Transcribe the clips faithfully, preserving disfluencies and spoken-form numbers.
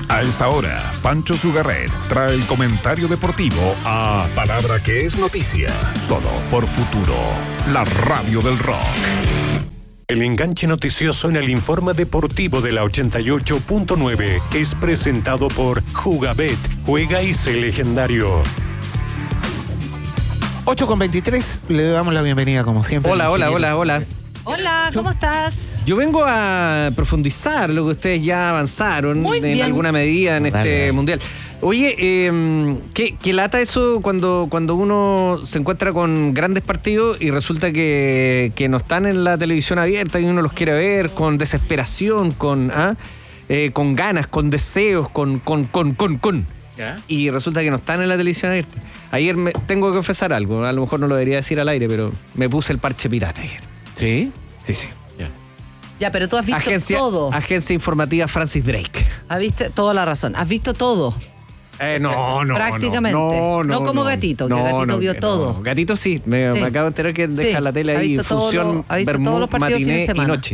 A esta hora, Pancho Sugarret trae el comentario deportivo a Palabra que es noticia, solo por Futuro, la radio del rock. El enganche noticioso en el informe deportivo de la ochenta y ocho punto nueve es presentado por Jugabet, juega y sé legendario. ocho con veintitrés, le damos la bienvenida como siempre. Hola, hola, hola, hola. Hola, ¿cómo estás? Yo vengo a profundizar lo que ustedes ya avanzaron Muy en bien. alguna medida en Dale, este dale. mundial. Oye, eh, ¿qué, qué lata eso cuando, cuando uno se encuentra con grandes partidos y resulta que, que no están en la televisión abierta y uno los quiere ver con desesperación, con, ¿ah? eh, con ganas, con deseos, con, con, con, con, con. ¿Ya? Y resulta que no están en la televisión abierta. Ayer me, tengo que confesar algo, a lo mejor no lo debería decir al aire, pero me puse el parche pirata ayer. ¿Sí? Sí, sí. Ya, pero tú has visto Agencia, todo. agencia informativa Francis Drake. Has visto toda la razón. Has visto todo. Eh, no, no. Prácticamente. No, no, No como Gatito, que Gatito vio que todo. no. Gatito sí, me, Sí. me acabo de enterar que deja Sí, la tele ha ahí, visto todo función, lo- ha visto vermú, todos los partidos fin de matiné y semana. noche.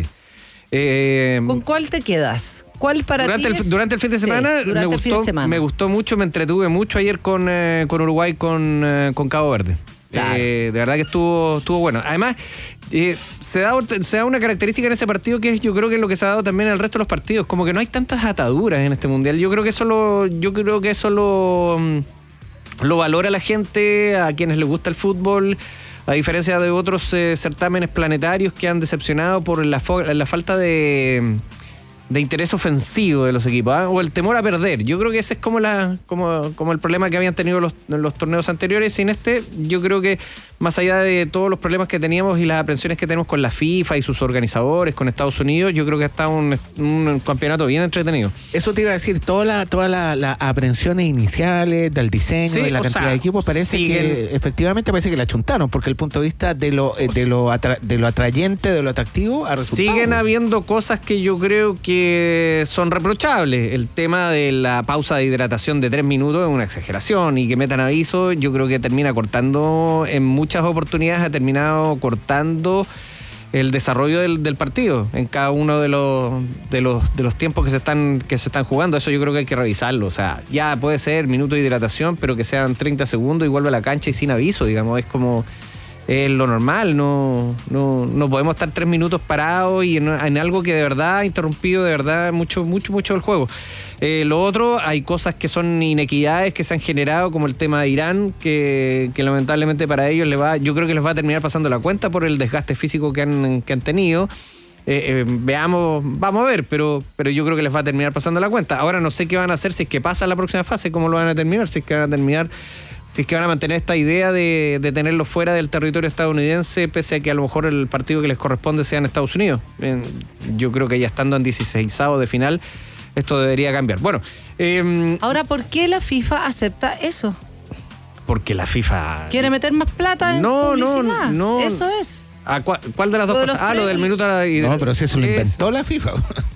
Eh, ¿Con cuál te quedas? ¿Cuál para durante, ti el, es? durante el fin de Sí, semana, durante me, el gustó, fin de semana. me gustó mucho, me entretuve mucho ayer con, eh, con Uruguay, con, eh, con Cabo Verde. Claro. Eh, de verdad que estuvo, estuvo bueno. Además, eh, se, da, se da una característica en ese partido que es, yo creo que es lo que se ha dado también en el resto de los partidos, como que no hay tantas ataduras en este mundial. Yo creo que eso lo, yo creo que eso lo, mm, lo valora la gente, a quienes les gusta el fútbol, a diferencia de otros eh, certámenes planetarios que han decepcionado por la, fo- la falta de, de interés ofensivo de los equipos, ¿ah? O el temor a perder. Yo creo que ese es como la como, como el problema que habían tenido los, los torneos anteriores, y en este yo creo que más allá de todos los problemas que teníamos y las aprensiones que tenemos con la FIFA y sus organizadores, con Estados Unidos, yo creo que está un, un campeonato bien entretenido. Eso te iba a decir, todas las toda la, la aprensiones iniciales del diseño Sí, y la o cantidad sea, de equipos parece siguen- que efectivamente parece que la chuntaron, porque el punto de vista de lo eh, de lo atra- de lo atrayente, de lo atractivo, ha resultado. Siguen habiendo cosas que yo creo que son reprochables. El tema de la pausa de hidratación de tres minutos es una exageración, y que metan aviso, yo creo que termina cortando, en muchas oportunidades ha terminado cortando el desarrollo del, del partido en cada uno de los de los de los tiempos que se están que se están jugando. Eso yo creo que hay que revisarlo. O sea, ya puede ser minuto de hidratación, pero que sean treinta segundos y vuelve a la cancha y sin aviso, digamos, es como es lo normal. No, no, no podemos estar tres minutos parados y en, en algo que de verdad ha interrumpido de verdad mucho, mucho, mucho el juego. Eh, lo otro, hay cosas que son inequidades que se han generado, como el tema de Irán, que, que lamentablemente para ellos le va, yo creo que les va a terminar pasando la cuenta por el desgaste físico que han, que han tenido. Eh, eh, veamos, vamos a ver, pero, pero yo creo que les va a terminar pasando la cuenta. Ahora no sé qué van a hacer si es que pasa la próxima fase, cómo lo van a terminar, si es que van a terminar, si es que van a mantener esta idea de, de tenerlo fuera del territorio estadounidense, pese a que a lo mejor el partido que les corresponde sea en Estados Unidos. Eh, yo creo que ya estando en dieciseisavo de final, esto debería cambiar. Bueno, eh, Ahora, ¿por qué la FIFA acepta eso? porque la FIFA... ¿Quiere meter más plata en No, no, publicidad? no. Eso es. ¿A cuál, cuál de las dos Lo de cosas? los Ah, lo del premios. minuto a la... No, pero si eso lo es- inventó la FIFA.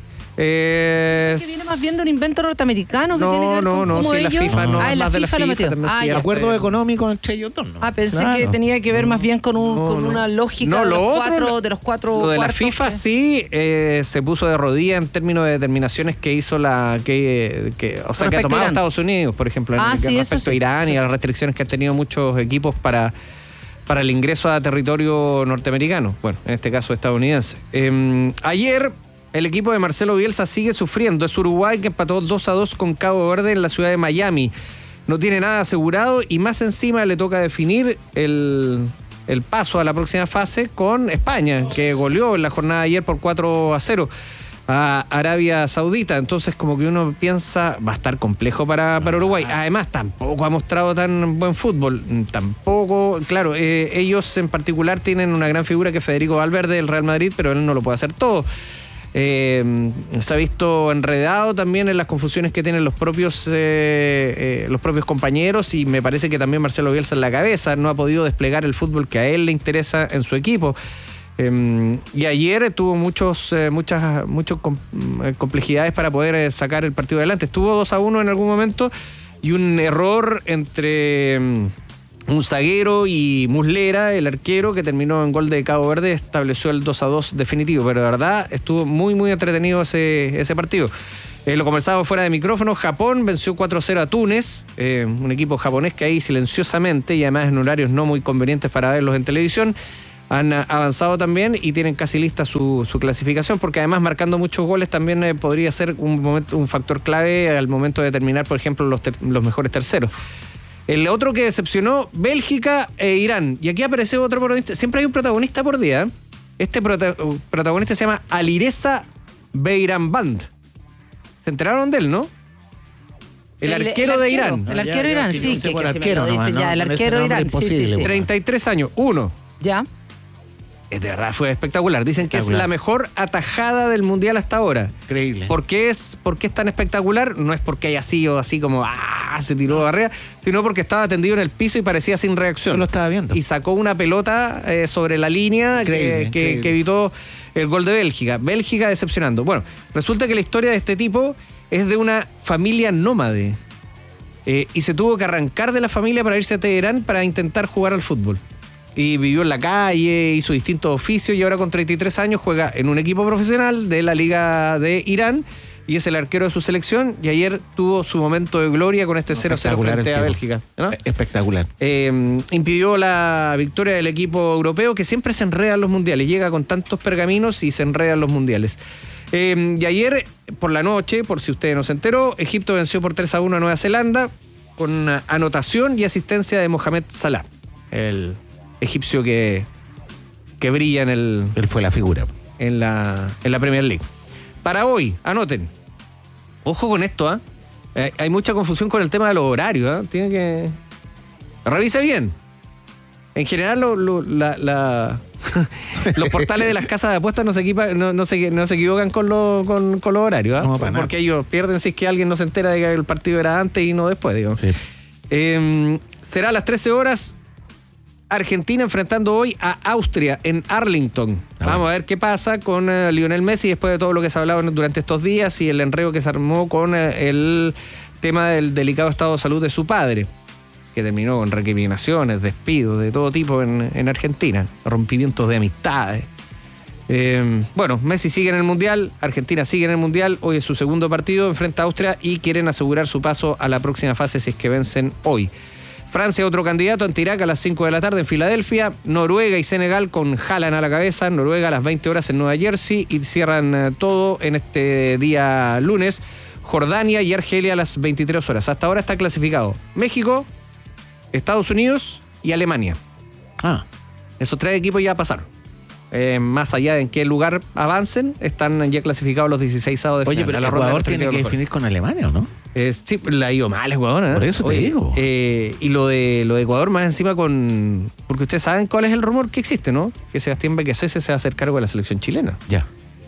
Eh, Que viene más bien de un invento norteamericano que No, tiene que ver no, con no, cómo sí, la ellos... FIFA no, ah, es la más de la FIFA lo FIFA metió. también, Ah, sí, ya. Acuerdo económico entre ellos dos, ¿no? Ah, pensé Claro. que tenía que ver más bien con un No, con no. una lógica No, de, lo los otro, cuatro, de los cuatro Lo de la cuartos FIFA que- sí eh, se puso de rodillas en términos de determinaciones que hizo la que, que o sea Con que ha respecto a tomado Irán. Estados Unidos, por ejemplo, en Ah, el- sí, eso respecto a sí, Irán eso y a sí. las restricciones que han tenido muchos equipos para para el ingreso a territorio norteamericano, bueno, en este caso estadounidense. Eh, ayer el equipo de Marcelo Bielsa sigue sufriendo. Es Uruguay, que empató dos a dos con Cabo Verde en la ciudad de Miami. No tiene nada asegurado y más encima le toca definir el, el paso a la próxima fase con España, que goleó en la jornada de ayer por cuatro a cero a Arabia Saudita. Entonces como que uno piensa, va a estar complejo para, para Uruguay. Además tampoco ha mostrado tan buen fútbol. Tampoco, claro, eh, ellos en particular tienen una gran figura que es Federico Valverde del Real Madrid, pero él no lo puede hacer todo. Eh, se ha visto enredado también en las confusiones que tienen los propios eh, eh, los propios compañeros, y me parece que también Marcelo Bielsa en la cabeza no ha podido desplegar el fútbol que a él le interesa en su equipo. Eh, y ayer tuvo muchos eh, muchas muchas com- complejidades para poder eh, sacar el partido adelante. Estuvo dos a uno en algún momento y un error entre un zaguero y Muslera, el arquero, que terminó en gol de Cabo Verde, estableció el dos a dos definitivo. Pero de verdad estuvo muy, muy entretenido ese, ese partido. Eh, lo conversamos fuera de micrófono. Japón venció cuatro cero a Túnez, eh, un equipo japonés que ahí silenciosamente y además en horarios no muy convenientes para verlos en televisión, han avanzado también y tienen casi lista su, su clasificación, porque además marcando muchos goles también eh, podría ser un, momento, un factor clave al momento de determinar, por ejemplo, los, ter, los mejores terceros. El otro que decepcionó, Bélgica e Irán. Y aquí apareció otro protagonista. Siempre hay un protagonista por día. Este prota protagonista se llama Alireza Beiranband. Se enteraron de él, ¿no? El, el arquero el de arquero, Irán. El arquero de Irán, sí. Que, que arquero, si me lo dice no, ya, no, el con arquero ese de Irán. nombre Sí, sí, sí. treinta y tres años. Uno. Ya. De verdad fue espectacular. Dicen que es la mejor atajada del Mundial hasta ahora. Increíble. ¿Por qué es, por qué es tan espectacular? No es porque haya sido así como ¡ah! Se tiró de arriba, sino porque estaba tendido en el piso y parecía sin reacción. Yo lo estaba viendo. Y sacó una pelota eh, sobre la línea que, que, que evitó el gol de Bélgica. Bélgica decepcionando. Bueno, resulta que la historia de este tipo es de una familia nómade. Eh, y se tuvo que arrancar de la familia para irse a Teherán para intentar jugar al fútbol. Y vivió en la calle, hizo distintos oficios y ahora con treinta y tres años juega en un equipo profesional de la Liga de Irán y es el arquero de su selección y ayer tuvo su momento de gloria con este cero cero frente a Bélgica, ¿no? Espectacular. Eh, impidió la victoria del equipo europeo que siempre se enreda en los mundiales, llega con tantos pergaminos y se enreda en los mundiales. Eh, y ayer por la noche, por si usted no se enteró, Egipto venció por tres a uno a Nueva Zelanda con anotación y asistencia de Mohamed Salah, el egipcio que, que brilla en el... Él fue la figura. En la, en la Premier League. Para hoy, anoten. Ojo con esto, ¿ah? ¿eh? Hay mucha confusión con el tema de los horarios, ¿ah? ¿eh? Tiene que... Revise bien. En general, lo, lo, la, la... los portales de las casas de apuestas no se, equipa, no, no se, no se equivocan con, lo, con, con los horarios, ¿ah? ¿eh? No, para porque nada. ellos pierden si es que alguien no se entera de que el partido era antes y no después, digo. Sí. Eh, será a las trece horas... Argentina enfrentando hoy a Austria en Arlington. Ah, Vamos bueno. a ver qué pasa con uh, Lionel Messi después de todo lo que se ha hablado durante estos días y el enredo que se armó con uh, el tema del delicado estado de salud de su padre, que terminó con recriminaciones, despidos de todo tipo en, en Argentina, rompimientos de amistades. Eh, bueno, Messi sigue en el Mundial, Argentina sigue en el Mundial, hoy es su segundo partido, enfrenta a Austria y quieren asegurar su paso a la próxima fase si es que vencen hoy. Francia, otro candidato, en Irak a las cinco de la tarde en Filadelfia. Noruega y Senegal con Haaland a la cabeza. Noruega a las veinte horas en Nueva Jersey. Y cierran eh, todo en este día lunes. Jordania y Argelia a las veintitrés horas. Hasta ahora está clasificado México, Estados Unidos y Alemania. Ah. Esos tres equipos ya pasaron. Eh, más allá de en qué lugar avancen, están ya clasificados los dieciséis avos de Oye, final. pero el la ronda Ecuador de los tiene que definir con Alemania, ¿o no? Eh, sí, la ha ido mal Ecuador, ¿eh? Por eso te Oye, digo. Eh, y lo de lo de Ecuador más encima con... Porque ustedes saben cuál es el rumor que existe, ¿no? Que Sebastián Bequesese se va a hacer cargo de la selección chilena. Ya.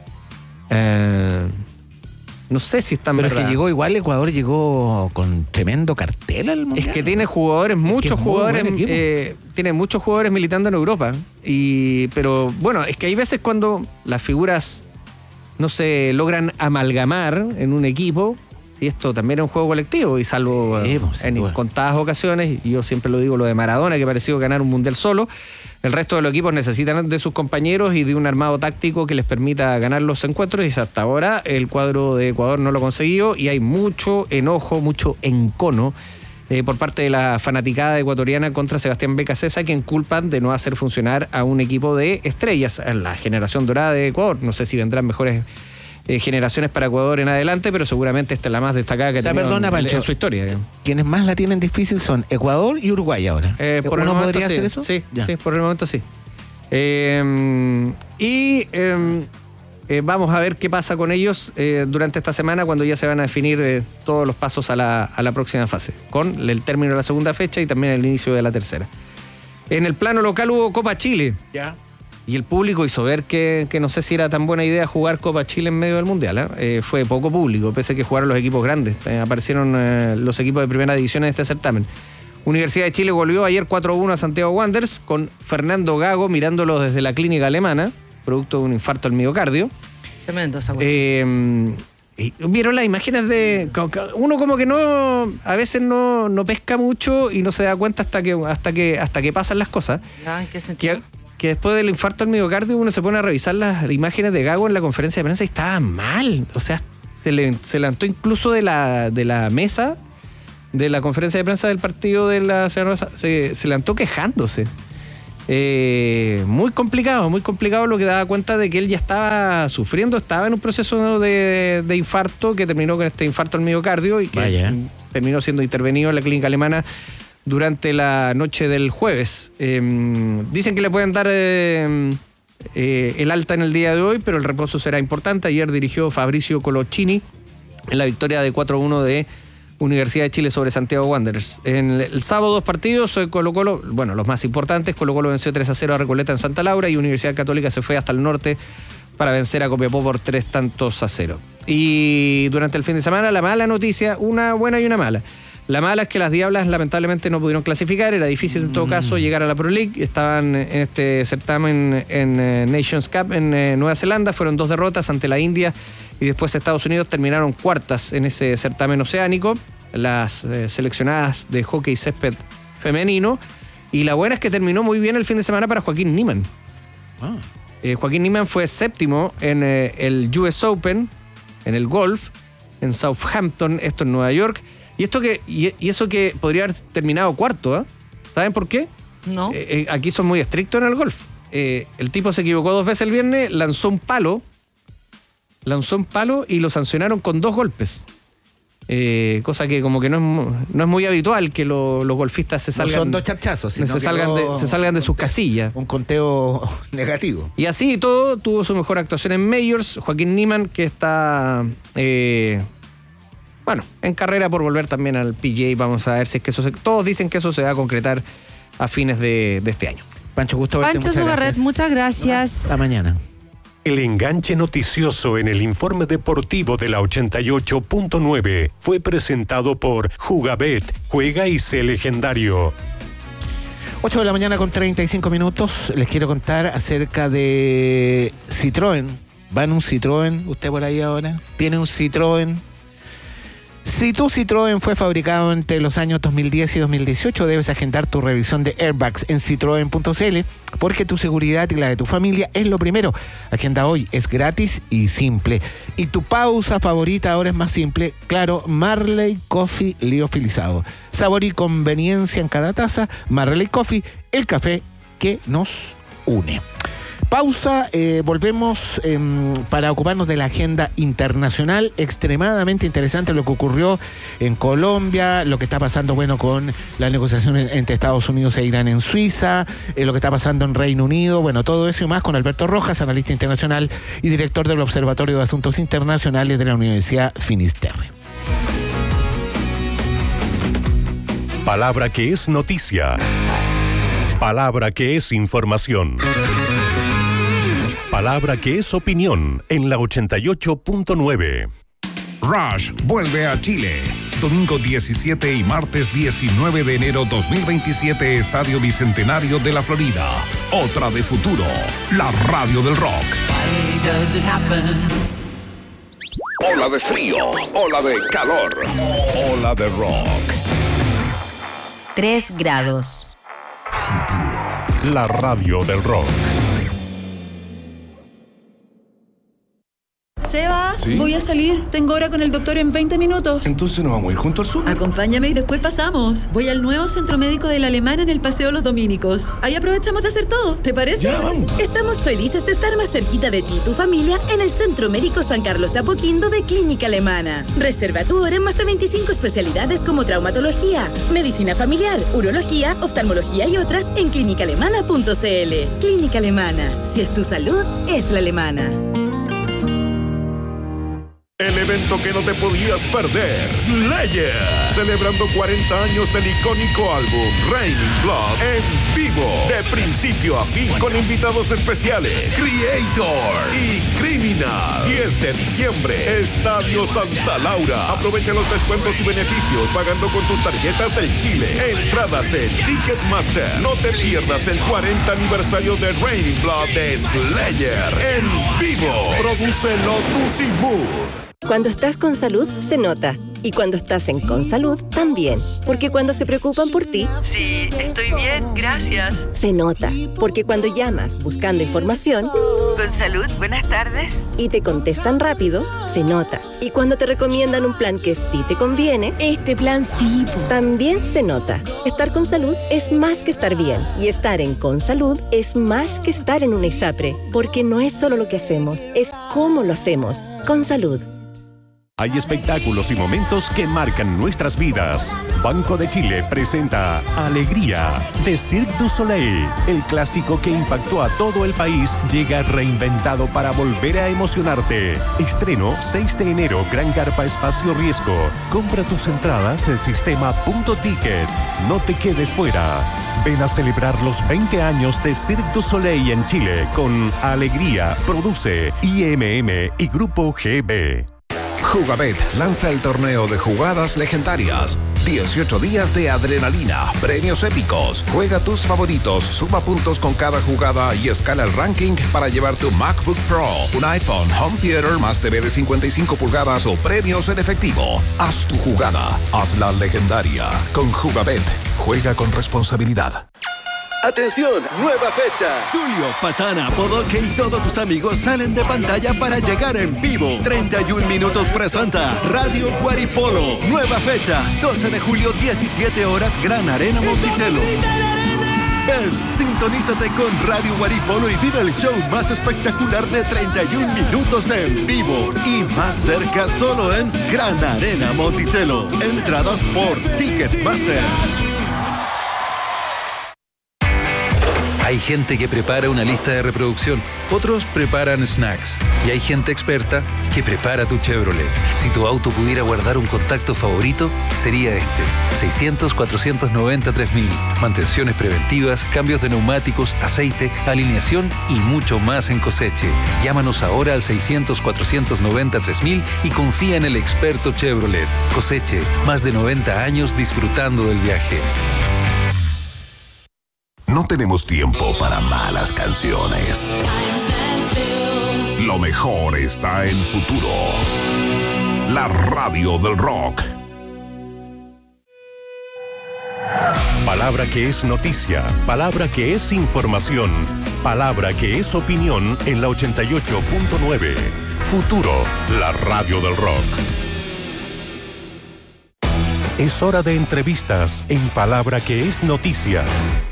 Eh, no sé si están Pero es que llegó igual, Ecuador llegó con tremendo cartel al Mundial. Es que tiene jugadores, muchos es muy jugadores, buen equipo. eh, tiene muchos jugadores militando en Europa. Y, pero bueno, es que hay veces cuando las figuras no se logran amalgamar en un equipo, y esto también es un juego colectivo, y salvo Sí, pues, en bueno. contadas ocasiones, y yo siempre lo digo, lo de Maradona, que pareció ganar un mundial solo, el resto de los equipos necesitan de sus compañeros y de un armado táctico que les permita ganar los encuentros, y hasta ahora el cuadro de Ecuador no lo ha conseguido, y hay mucho enojo, mucho encono eh, por parte de la fanaticada ecuatoriana contra Sebastián Bequesese, quien culpan de no hacer funcionar a un equipo de estrellas, la generación dorada de Ecuador. No sé si vendrán mejores Eh, generaciones para Ecuador en adelante, pero seguramente esta es la más destacada que O sea, ha tenido perdona, en, Pancho, en su historia. digamos. Quienes más la tienen difícil son Ecuador y Uruguay ahora. Eh, por el ¿Uno momento podría sí. hacer eso? Sí, Ya. sí, por el momento sí. Eh, y eh, eh, vamos a ver qué pasa con ellos eh, durante esta semana, cuando ya se van a definir eh, todos los pasos a la, a la próxima fase, con el término de la segunda fecha y también el inicio de la tercera. En el plano local hubo Copa Chile. Ya. Y el público hizo ver que, que no sé si era tan buena idea jugar Copa Chile en medio del Mundial. ¿eh? Eh, fue poco público, pese a que jugaron los equipos grandes. Eh, aparecieron eh, los equipos de primera división en este certamen. Universidad de Chile volvió ayer cuatro a uno a Santiago Wanderers, con Fernando Gago mirándolo desde la clínica alemana, producto de un infarto al miocardio. Tremendo esa cuestión. Eh, y vieron las imágenes de... Uno como que no... A veces no, no pesca mucho y no se da cuenta hasta que hasta que, hasta que pasan las cosas. ¿En qué sentido? Que, que después del infarto al miocardio uno se pone a revisar las imágenes de Gago en la conferencia de prensa y estaba mal. O sea, se, le, se levantó incluso de la, de la mesa de la conferencia de prensa del partido de la semana pasada. Se, se levantó quejándose. Eh, muy complicado, muy complicado, lo que daba cuenta de que él ya estaba sufriendo, estaba en un proceso de, de infarto que terminó con este infarto al miocardio y que Vaya. terminó siendo intervenido en la clínica alemana durante la noche del jueves. Eh, dicen que le pueden dar eh, eh, el alta en el día de hoy, pero el reposo será importante. Ayer dirigió Fabricio Coloccini en la victoria de cuatro a uno de Universidad de Chile sobre Santiago Wanderers. En el, el sábado dos partidos, Colo Colo, bueno, los más importantes, Colo Colo venció tres a cero a Recoleta en Santa Laura y Universidad Católica se fue hasta el norte para vencer a Copiapó por tres tantos a cero. Y durante el fin de semana, la mala noticia, una buena y una mala. La mala es que las Diablas lamentablemente no pudieron clasificar, era difícil en todo caso llegar a la Pro League, estaban en este certamen en, en Nations Cup en eh, Nueva Zelanda, fueron dos derrotas ante la India y después Estados Unidos, terminaron cuartas en ese certamen oceánico, las eh, seleccionadas de hockey césped femenino, y la buena es que terminó muy bien el fin de semana para Joaquín Niemann. Ah. Eh, Joaquín Niemann fue séptimo en eh, el U S Open, en el golf, en Southampton, esto en Nueva York, y esto que y, y eso que podría haber terminado cuarto, ¿eh? ¿Saben por qué? No. Eh, eh, aquí son muy estrictos en el golf. Eh, el tipo se equivocó dos veces el viernes, lanzó un palo, lanzó un palo y lo sancionaron con dos golpes. Eh, cosa que como que no es, no es muy habitual que lo, los golfistas se salgan... No son dos charchazos, sino se, que salgan de, se salgan de sus conteo, casillas. Un conteo negativo. Y así y todo, tuvo su mejor actuación en Majors. Joaquín Niemann, que está... Eh, bueno, en carrera por volver también al P G A. Vamos a ver si es que eso se... Todos dicen que eso se va a concretar a fines de, de este año. Pancho, gusto verte. Pancho Sugarret, muchas gracias. Hasta mañana. El enganche noticioso en el informe deportivo de la ochenta y ocho punto nueve fue presentado por Jugabet, juega y sé legendario. ocho de la mañana con treinta y cinco minutos. Les quiero contar acerca de Citroën. ¿Va en un Citroën usted por ahí ahora? ¿Tiene un Citroën? Si tu Citroën fue fabricado entre los años dos mil diez y dos mil dieciocho, debes agendar tu revisión de airbags en citroen punto c l, porque tu seguridad y la de tu familia es lo primero. Agenda hoy, es gratis y simple. Y tu pausa favorita ahora es más simple. Claro, Marley Coffee liofilizado. Sabor y conveniencia en cada taza. Marley Coffee, el café que nos une. Pausa, eh, volvemos eh, para ocuparnos de la agenda internacional. Extremadamente interesante lo que ocurrió en Colombia, lo que está pasando, bueno, con las negociaciones entre Estados Unidos e Irán en Suiza, eh, lo que está pasando en Reino Unido, bueno, todo eso y más con Alberto Rojas, analista internacional y director del Observatorio de Asuntos Internacionales de la Universidad Finisterre. Palabra que es noticia. Palabra que es información. Palabra que es opinión en la ochenta y ocho punto nueve. Rush vuelve a Chile. Domingo diecisiete y martes diecinueve de enero dos mil veintisiete, Estadio Bicentenario de la Florida. Otra de futuro, la radio del rock. Ola de frío, ola de calor, ola de rock. Tres grados. La radio del rock. Seba, ¿Sí? Voy a salir. Tengo hora con el doctor en veinte minutos. Entonces nos vamos a ir junto al súper. Acompáñame y después pasamos. Voy al nuevo centro médico de la Alemana en el Paseo Los Dominicos. Ahí aprovechamos de hacer todo. ¿Te parece? Ya, vamos. Estamos felices de estar más cerquita de ti y tu familia en el Centro Médico San Carlos de Apoquindo de Clínica Alemana. Reserva tu hora en más de veinticinco especialidades como traumatología, medicina familiar, urología, oftalmología y otras en clínica alemana punto c l. Clínica Alemana. Si es tu salud, es la alemana. El evento que no te podías perder, Slayer, celebrando cuarenta años del icónico álbum Raining Blood en vivo, de principio a fin, con invitados especiales, Creator y Criminal. diez de diciembre, Estadio Santa Laura. Aprovecha los descuentos y beneficios pagando con tus tarjetas del Chile. Entradas en Ticketmaster. No te pierdas el cuarenta aniversario de Raining Blood de Slayer en vivo. Produce Lotus y Mood. Cuando estás con salud, se nota. Y cuando estás en Consalud, también. Porque cuando se preocupan por ti... Sí, estoy bien, gracias. Se nota. Porque cuando llamas buscando información... Consalud, buenas tardes. Y te contestan rápido, se nota. Y cuando te recomiendan un plan que sí te conviene... Este plan sí. También se nota. Estar con salud es más que estar bien. Y estar en Consalud es más que estar en una ISAPRE. Porque no es solo lo que hacemos, es cómo lo hacemos. Consalud. Hay espectáculos y momentos que marcan nuestras vidas. Banco de Chile presenta Alegría de Cirque du Soleil. El clásico que impactó a todo el país llega reinventado para volver a emocionarte. Estreno seis de enero, Gran Carpa Espacio Riesgo. Compra tus entradas en sistema punto ticket. No te quedes fuera. Ven a celebrar los veinte años de Cirque du Soleil en Chile con Alegría. Produce I M M y Grupo G B. Jugabet lanza el torneo de jugadas legendarias. dieciocho días de adrenalina, premios épicos. Juega tus favoritos, suma puntos con cada jugada y escala el ranking para llevar tu MacBook Pro, un iPhone, home theater más T V de cincuenta y cinco pulgadas o premios en efectivo. Haz tu jugada, hazla legendaria. Con Jugabet, juega con responsabilidad. ¡Atención! ¡Nueva fecha! Tulio, Patana, Bodoque y todos tus amigos salen de pantalla para llegar en vivo. treinta y un minutos presenta Radio Guaripolo. Nueva fecha, doce de julio, diecisiete horas, Gran Arena Monticello. Ven, sintonízate con Radio Guaripolo y vive el show más espectacular de treinta y un minutos en vivo. Y más cerca solo en Gran Arena Monticello. Entradas por Ticketmaster. Hay gente que prepara una lista de reproducción, otros preparan snacks y hay gente experta que prepara tu Chevrolet. Si tu auto pudiera guardar un contacto favorito, sería este. seiscientos, cuatrocientos noventa, tres mil. Mantenciones preventivas, cambios de neumáticos, aceite, alineación y mucho más en Coseche. Llámanos ahora al seiscientos, cuatrocientos noventa, tres mil y confía en el experto Chevrolet. Coseche, más de noventa años disfrutando del viaje. No tenemos tiempo para malas canciones. Lo mejor está en Futuro. La radio del rock. Palabra que es noticia, palabra que es información, palabra que es opinión en la ochenta y ocho punto nueve. Futuro, la radio del rock. Es hora de entrevistas en Palabra que es noticia.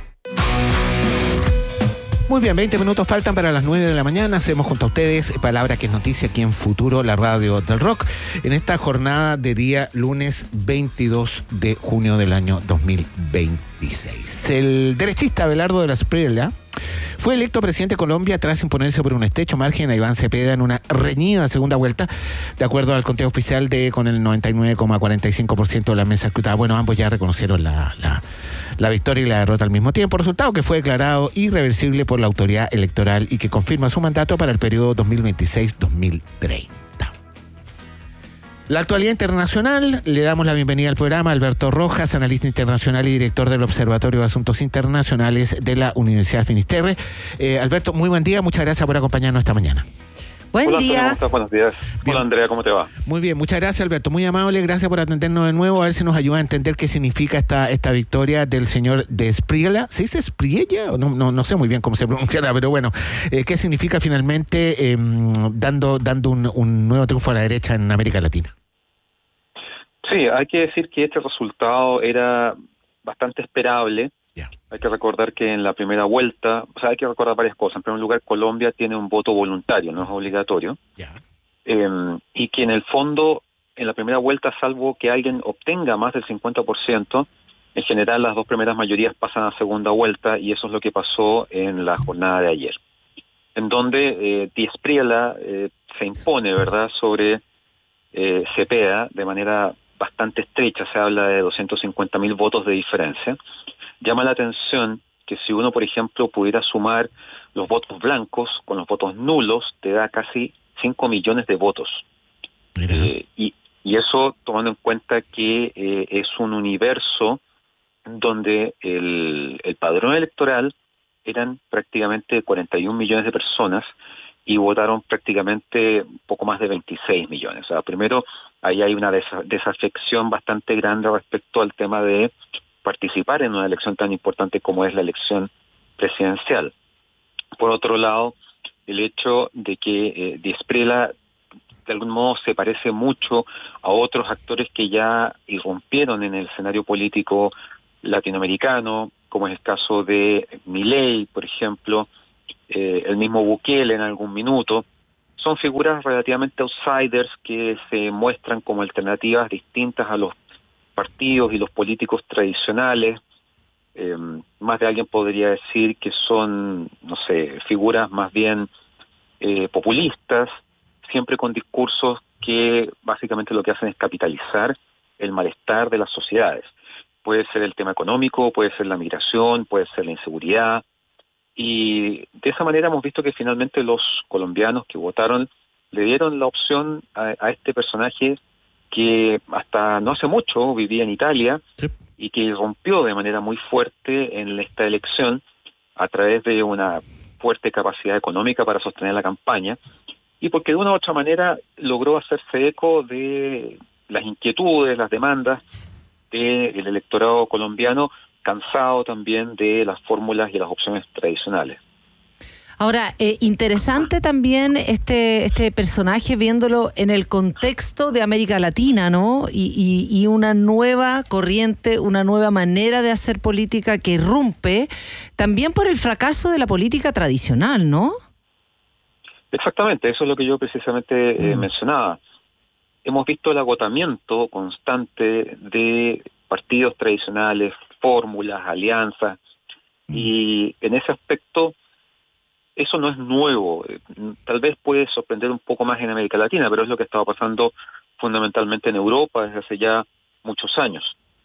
Muy bien, veinte minutos faltan para las nueve de la mañana. Hacemos junto a ustedes Palabra que es noticia aquí en Futuro, la radio del rock, en esta jornada de día lunes veintidós de junio del año dos mil veintiséis. El derechista Abelardo de la Espriella fue electo presidente de Colombia tras imponerse por un estrecho margen a Iván Cepeda en una reñida segunda vuelta, de acuerdo al conteo oficial de con el noventa y nueve coma cuarenta y cinco por ciento de la mesa escrutada. Bueno, ambos ya reconocieron la, la, la victoria y la derrota al mismo tiempo, resultado que fue declarado irreversible por la autoridad electoral y que confirma su mandato para el periodo dos mil veintiséis a dos mil treinta. La actualidad internacional, le damos la bienvenida al programa a Alberto Rojas, analista internacional y director del Observatorio de Asuntos Internacionales de la Universidad de Finisterre. Eh, Alberto, muy buen día, muchas gracias por acompañarnos esta mañana. Buen Hola, día. ¿cómo estás? Buenos días. Bien. Hola, Andrea, ¿cómo te va? Muy bien, muchas gracias, Alberto, muy amable, gracias por atendernos de nuevo, a ver si nos ayuda a entender qué significa esta, esta victoria del señor de Espriella. ¿Se dice Espriella? No, no, no sé muy bien cómo se pronunciará, pero bueno, eh, ¿qué significa finalmente eh, dando, dando un, un nuevo triunfo a la derecha en América Latina? Sí, hay que decir que este resultado era bastante esperable. Yeah. Hay que recordar que en la primera vuelta, o sea, hay que recordar varias cosas. En primer lugar, Colombia tiene un voto voluntario, no es obligatorio. Yeah. Eh, y que en el fondo, en la primera vuelta, salvo que alguien obtenga más del cincuenta por ciento, en general las dos primeras mayorías pasan a segunda vuelta, y eso es lo que pasó en la jornada de ayer. En donde eh, Di Espriella eh, se impone, ¿verdad?, sobre eh, Cepeda de manera bastante estrecha, se habla de doscientos cincuenta mil votos de diferencia. Llama la atención que si uno, por ejemplo, pudiera sumar los votos blancos con los votos nulos, te da casi cinco millones de votos. Eh, y, y eso tomando en cuenta que eh, es un universo donde el, el padrón electoral eran prácticamente cuarenta y un millones de personas, y votaron prácticamente un poco más de veintiséis millones. O sea, primero, ahí hay una desa- desafección bastante grande respecto al tema de participar en una elección tan importante como es la elección presidencial. Por otro lado, el hecho de que eh, Díaz Prela de algún modo se parece mucho a otros actores que ya irrumpieron en el escenario político latinoamericano, como es el caso de Milei, por ejemplo, eh, el mismo Bukele en algún minuto. Son figuras relativamente outsiders que se muestran como alternativas distintas a los partidos y los políticos tradicionales. Eh, más de alguien podría decir que son, no sé, figuras más bien eh, populistas, siempre con discursos que básicamente lo que hacen es capitalizar el malestar de las sociedades. Puede ser el tema económico, puede ser la migración, puede ser la inseguridad, y de esa manera hemos visto que finalmente los colombianos que votaron le dieron la opción a, a este personaje que hasta no hace mucho vivía en Italia, sí, y que irrumpió de manera muy fuerte en esta elección a través de una fuerte capacidad económica para sostener la campaña, y porque de una u otra manera logró hacerse eco de las inquietudes, las demandas del electorado colombiano, cansado también de las fórmulas y las opciones tradicionales. Ahora, eh, interesante también este este personaje viéndolo en el contexto de América Latina, ¿no? Y, y, y una nueva corriente, una nueva manera de hacer política que irrumpe también por el fracaso de la política tradicional, ¿no? Exactamente, eso es lo que yo precisamente eh, mm. mencionaba. Hemos visto el agotamiento constante de partidos tradicionales, fórmulas, alianzas, mm. y en ese aspecto eso no es nuevo. Tal vez puede sorprender un poco más en América Latina, pero es lo que estaba pasando fundamentalmente en Europa desde hace ya muchos años.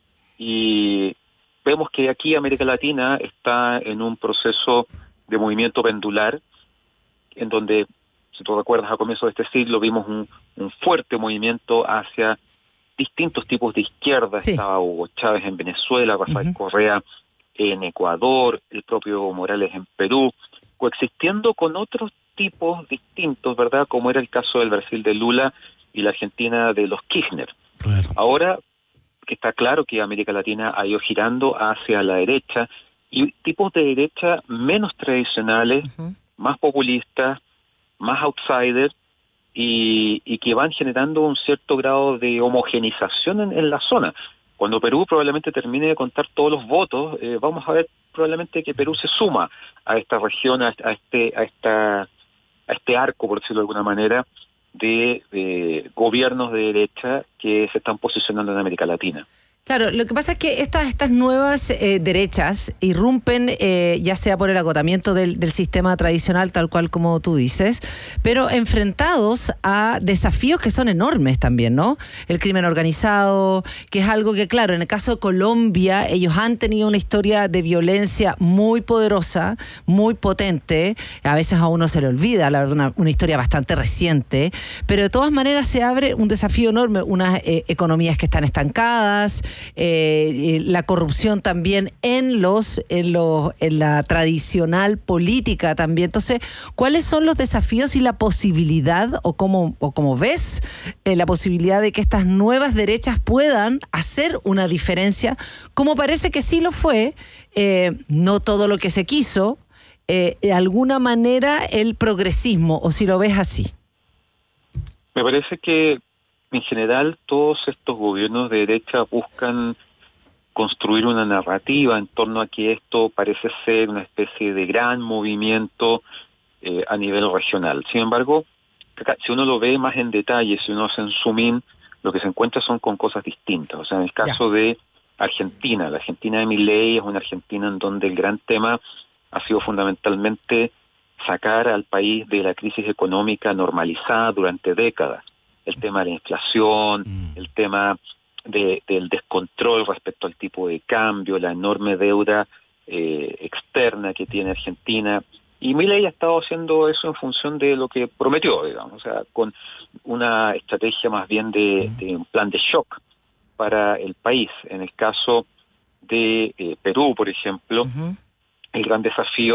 Y vemos que aquí América Latina está en un proceso de movimiento pendular, en donde, si tú recuerdas, a comienzos de este siglo vimos un, un fuerte movimiento hacia distintos tipos de izquierda. Sí. Estaba Hugo Chávez en Venezuela, Rafael uh-huh. Correa en Ecuador, el propio Evo Morales en Perú, coexistiendo con otros tipos distintos, ¿verdad? Como era el caso del Brasil de Lula y la Argentina de los Kirchner. Claro. Ahora que está claro que América Latina ha ido girando hacia la derecha, y tipos de derecha menos tradicionales, uh-huh. más populistas, más outsiders, y, y que van generando un cierto grado de homogenización en, en la zona. Cuando Perú probablemente termine de contar todos los votos, eh, vamos a ver probablemente que Perú se suma a esta región, a, a este a esta a este arco, por decirlo de alguna manera, de, de gobiernos de derecha que se están posicionando en América Latina. Claro, lo que pasa es que estas estas nuevas eh, derechas irrumpen eh, ya sea por el agotamiento del, del sistema tradicional, tal cual como tú dices, pero enfrentados a desafíos que son enormes también, ¿no? El crimen organizado, que es algo que, claro, en el caso de Colombia, ellos han tenido una historia de violencia muy poderosa, muy potente, a veces a uno se le olvida, la verdad, una, una historia bastante reciente, pero de todas maneras se abre un desafío enorme, unas eh, economías que están estancadas, Eh, la corrupción también en los en los en la tradicional política también. Entonces, ¿cuáles son los desafíos y la posibilidad, o cómo o cómo ves eh, la posibilidad de que estas nuevas derechas puedan hacer una diferencia, como parece que sí lo fue, eh, no todo lo que se quiso, eh, de alguna manera el progresismo, o si lo ves así? Me parece que en general, todos estos gobiernos de derecha buscan construir una narrativa en torno a que esto parece ser una especie de gran movimiento eh, a nivel regional. Sin embargo, si uno lo ve más en detalle, si uno hace un zoom in, lo que se encuentra son con cosas distintas. O sea, en el caso yeah. de Argentina, la Argentina de Milei es una Argentina en donde el gran tema ha sido fundamentalmente sacar al país de la crisis económica normalizada durante décadas. El tema de la inflación, mm. el tema de, del descontrol respecto al tipo de cambio, la enorme deuda eh, externa que tiene Argentina. Y Milei ha estado haciendo eso en función de lo que prometió, digamos, o sea, con una estrategia más bien de, mm. de un plan de shock para el país. En el caso de eh, Perú, por ejemplo, uh-huh. el gran desafío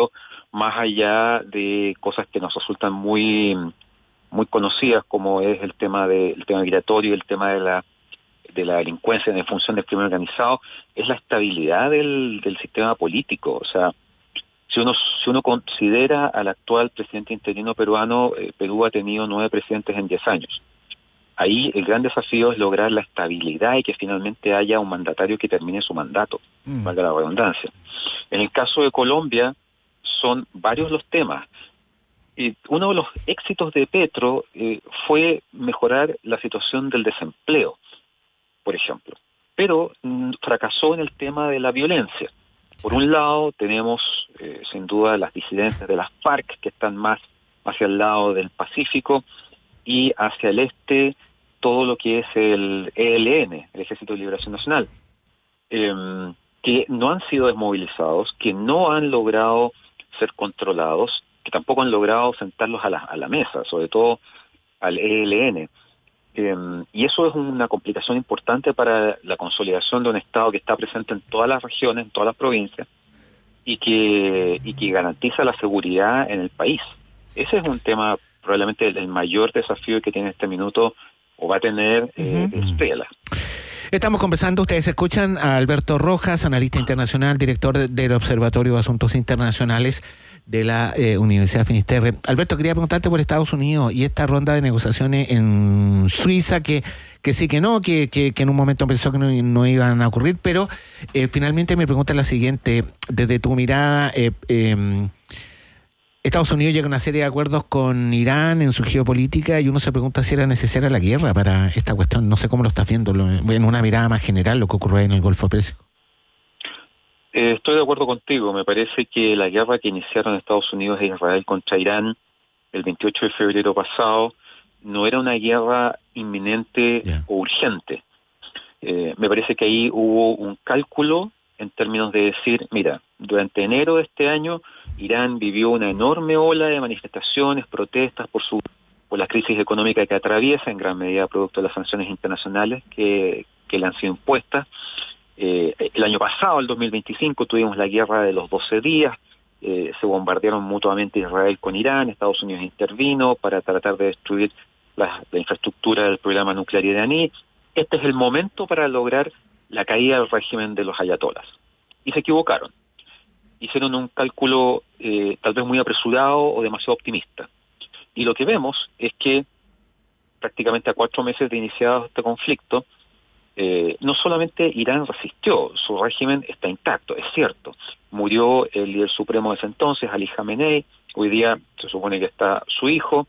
más allá de cosas que nos resultan muy muy conocidas, como es el tema de, el tema migratorio, el tema de la de la delincuencia en función del crimen organizado, es la estabilidad del, del sistema político. O sea, si uno si uno considera al actual presidente interino peruano, eh, Perú ha tenido nueve presidentes en diez años. Ahí el gran desafío es lograr la estabilidad y que finalmente haya un mandatario que termine su mandato, mm. valga la redundancia. En el caso de Colombia, son varios los temas. Y uno de los éxitos de Petro eh, fue mejorar la situación del desempleo, por ejemplo, pero mm, fracasó en el tema de la violencia. Por un lado tenemos eh, sin duda las disidencias de las FARC, que están más hacia el lado del Pacífico, y hacia el este todo lo que es el E L N, el Ejército de Liberación Nacional, eh, que no han sido desmovilizados, que no han logrado ser controlados, que tampoco han logrado sentarlos a la, a la mesa, sobre todo al E L N. Eh, y eso es una complicación importante para la consolidación de un Estado que está presente en todas las regiones, en todas las provincias, y que, y que garantiza la seguridad en el país. Ese es un tema probablemente el, el mayor desafío que tiene este minuto, o va a tener eh, uh-huh. Estela. Estamos conversando, ustedes escuchan a Alberto Rojas, analista internacional, director del Observatorio de Asuntos Internacionales de la eh, Universidad Finisterre. Alberto, quería preguntarte por Estados Unidos y esta ronda de negociaciones en Suiza, que, que sí que no, que, que, que en un momento pensó que no, no iban a ocurrir, pero eh, finalmente mi pregunta es la siguiente. Desde tu mirada, eh, eh, Estados Unidos llega a una serie de acuerdos con Irán en su geopolítica y uno se pregunta si era necesaria la guerra para esta cuestión. No sé cómo lo estás viendo, en una mirada más general, lo que ocurre en el Golfo Pérsico. Eh, estoy de acuerdo contigo. Me parece que la guerra que iniciaron Estados Unidos e Israel contra Irán el veintiocho de febrero pasado no era una guerra inminente yeah. o urgente. Eh, me parece que ahí hubo un cálculo en términos de decir, mira, durante enero de este año Irán vivió una enorme ola de manifestaciones, protestas por su por la crisis económica que atraviesa, en gran medida producto de las sanciones internacionales que, que le han sido impuestas. Eh, el año pasado, el dos mil veinticinco, tuvimos la guerra de los doce días, eh, se bombardearon mutuamente Israel con Irán, Estados Unidos intervino para tratar de destruir la, la infraestructura del programa nuclear iraní. Este es el momento para lograr la caída del régimen de los ayatolas. Y se equivocaron. Hicieron un cálculo eh, tal vez muy apresurado o demasiado optimista. Y lo que vemos es que prácticamente a cuatro meses de iniciado este conflicto, eh, no solamente Irán resistió, su régimen está intacto, es cierto. Murió el líder supremo de ese entonces, Ali Khamenei, hoy día se supone que está su hijo,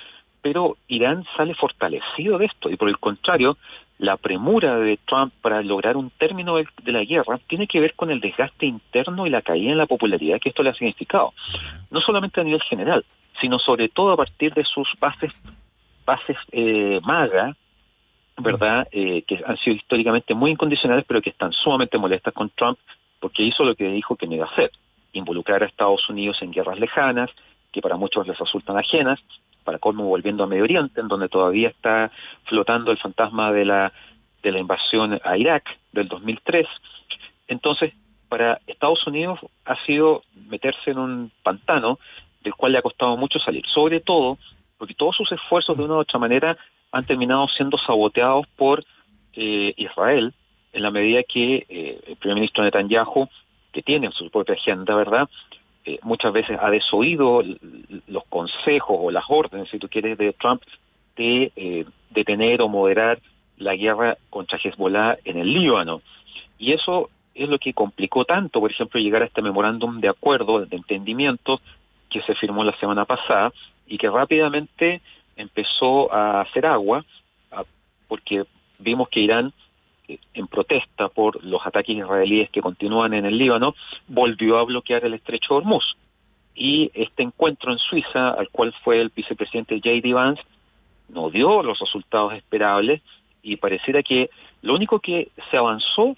pero Irán sale fortalecido de esto, y por el contrario, la premura de Trump para lograr un término de, de la guerra tiene que ver con el desgaste interno y la caída en la popularidad que esto le ha significado. No solamente a nivel general, sino sobre todo a partir de sus bases bases eh, MAGA, ¿verdad? Eh, que han sido históricamente muy incondicionales, pero que están sumamente molestas con Trump porque hizo lo que dijo que no iba a hacer: involucrar a Estados Unidos en guerras lejanas, que para muchos les resultan ajenas, para colmo volviendo a Medio Oriente, en donde todavía está flotando el fantasma de la de la invasión a Irak del dos mil tres. Entonces, para Estados Unidos ha sido meterse en un pantano del cual le ha costado mucho salir, sobre todo porque todos sus esfuerzos de una u otra manera han terminado siendo saboteados por eh, Israel, en la medida que eh, el primer ministro Netanyahu, que tiene su propia agenda, ¿verdad?, Eh, muchas veces ha desoído los consejos o las órdenes, si tú quieres, de Trump de eh, detener o moderar la guerra contra Hezbollah en el Líbano. Y eso es lo que complicó tanto, por ejemplo, llegar a este memorándum de acuerdo, de entendimiento, que se firmó la semana pasada y que rápidamente empezó a hacer agua, a, porque vimos que Irán, en protesta por los ataques israelíes que continúan en el Líbano, volvió a bloquear el estrecho de Hormuz. Y este encuentro en Suiza, al cual fue el vicepresidente J D Vance, no dio los resultados esperables y pareciera que lo único que se avanzó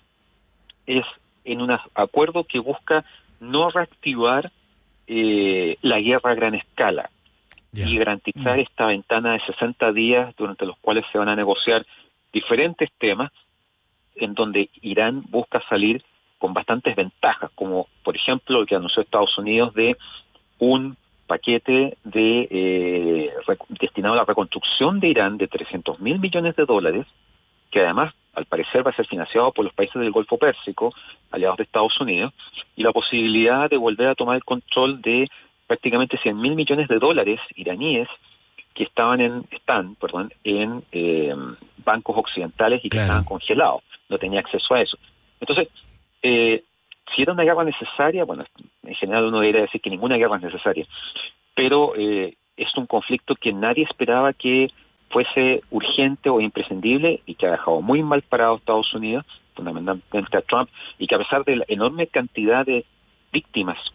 es en un acuerdo que busca no reactivar eh, la guerra a gran escala yeah. y garantizar mm. esta ventana de sesenta días durante los cuales se van a negociar diferentes temas, en donde Irán busca salir con bastantes ventajas, como por ejemplo lo que anunció Estados Unidos de un paquete de eh, rec- destinado a la reconstrucción de Irán de trescientos mil millones de dólares, que además al parecer va a ser financiado por los países del Golfo Pérsico, aliados de Estados Unidos, y la posibilidad de volver a tomar el control de prácticamente cien mil millones de dólares iraníes que estaban en, están, perdón, en eh, bancos occidentales y que Claro. estaban congelados. No tenía acceso a eso. Entonces, eh, si era una guerra necesaria, bueno, en general uno debería decir que ninguna guerra es necesaria, pero eh, es un conflicto que nadie esperaba que fuese urgente o imprescindible y que ha dejado muy mal parado a Estados Unidos, fundamentalmente a Trump, y que a pesar de la enorme cantidad de víctimas